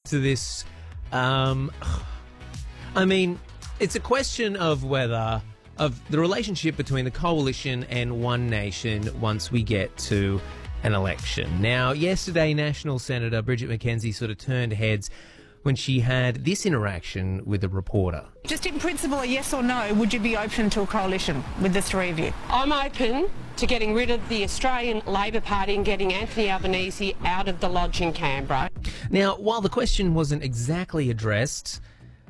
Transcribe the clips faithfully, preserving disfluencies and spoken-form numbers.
to this. Um, I mean, it's a question of whether, of the relationship between the Coalition and One Nation once we get to an election. Now, yesterday, National Senator Bridget McKenzie sort of turned heads when she had this interaction with a reporter. Just in principle, a yes or no, would you be open to a coalition with the three of you? I'm open to getting rid of the Australian Labor Party and getting Anthony Albanese out of the lodge in Canberra. Now, while the question wasn't exactly addressed,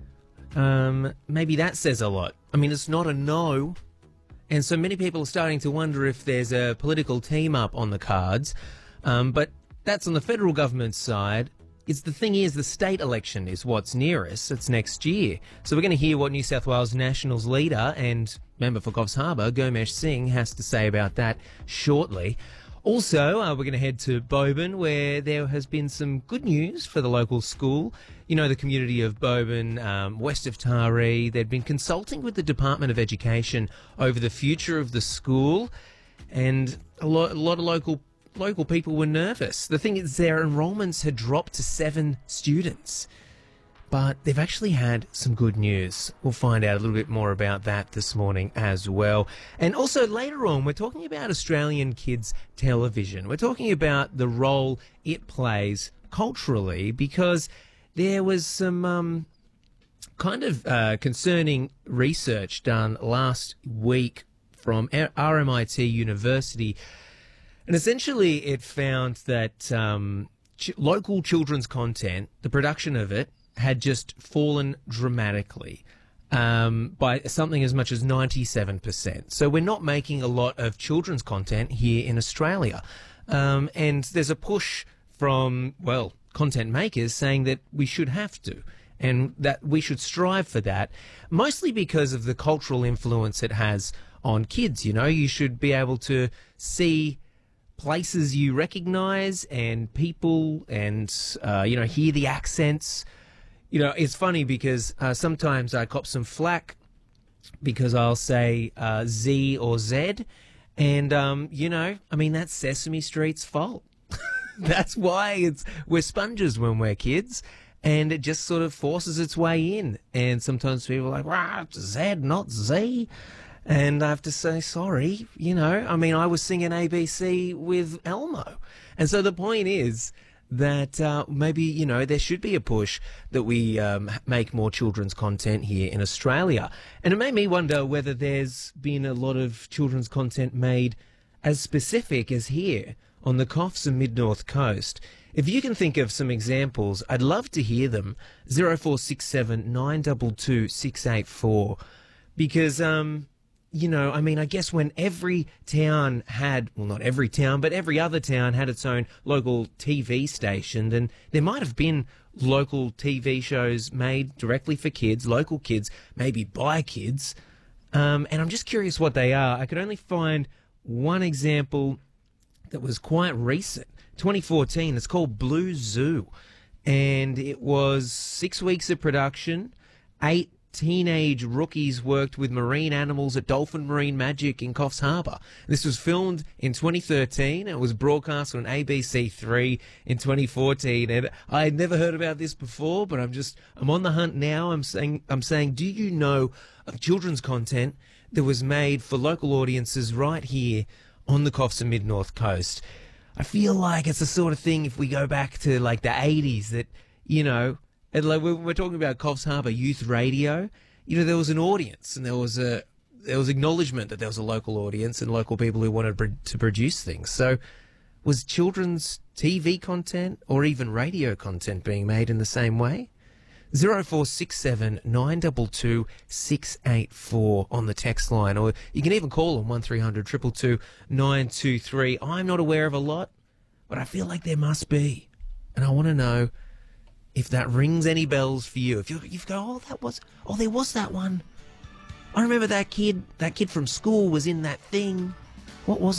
um, maybe that says a lot. I mean, it's not a no. And so many people are starting to wonder if there's a political team-up on the cards. Um, but that's on the federal government side. It's the thing is, the state election is what's near us. It's next year. So we're going to hear what New South Wales Nationals leader and member for Coffs Harbour, Gurmesh Singh, has to say about that shortly. Also, uh, we're going to head to Boban, where there has been some good news for the local school. You know, the community of Boban, um, west of Taree, they'd been consulting with the Department of Education over the future of the school, and a lot, a lot of local local people were nervous. The thing is, their enrolments had dropped to seven students. But they've actually had some good news. We'll find out a little bit more about that this morning as well. And also later on, we're talking about Australian kids' television. We're talking about the role it plays culturally, because there was some um, kind of uh, concerning research done last week from R M I T University. And essentially it found that um, ch- local children's content, the production of it, had just fallen dramatically um, by something as much as ninety-seven percent. So we're not making a lot of children's content here in Australia. Um, and there's a push from, well, content makers saying that we should have to, and that we should strive for that, mostly because of the cultural influence it has on kids. You know, you should be able to see places you recognise and people and, uh, you know, hear the accents. You know, it's funny because uh, sometimes I cop some flack because I'll say uh, Z or Z, and, um, you know, I mean, that's Sesame Street's fault. That's why it's we're sponges when we're kids, and it just sort of forces its way in. And sometimes people are like, "Wow, it's Z, not Z." And I have to say, sorry, you know, I mean, I was singing A B C with Elmo. And so the point is that uh, maybe, you know, there should be a push that we um, make more children's content here in Australia. And it made me wonder whether there's been a lot of children's content made as specific as here on the Coffs and Mid-North Coast. If you can think of some examples, I'd love to hear them. zero four six seven nine two two six eight four. Because, um, you know, I mean, I guess when every town had, well, not every town, but every other town had its own local T V station, then there might have been local T V shows made directly for kids, local kids, maybe by kids. Um, and I'm just curious what they are. I could only find one example that was quite recent, twenty fourteen. It's called Blue Zoo. And it was six weeks of production, eight teenage rookies worked with marine animals at Dolphin Marine Magic in Coffs Harbour. This was filmed in twenty thirteen. It was broadcast on A B C three in twenty fourteen. And I had never heard about this before, but I'm just, I'm on the hunt now. I'm saying, I'm saying, do you know of children's content that was made for local audiences right here on the Coffs and Mid-North Coast? I feel like it's the sort of thing, if we go back to like the eighties, that, you know, and like when we're talking about Coffs Harbour Youth Radio, you know, there was an audience and there was a there was acknowledgement that there was a local audience and local people who wanted pro- to produce things. So was children's T V content or even radio content being made in the same way? zero four six seven nine two two six eight four on the text line, or you can even call on one three hundred two two two nine two three. I'm not aware of a lot, but I feel like there must be. And I want to know if that rings any bells for you. If you you go, oh, that was, oh, there was that one. I remember that kid, that kid from school was in that thing. What was it?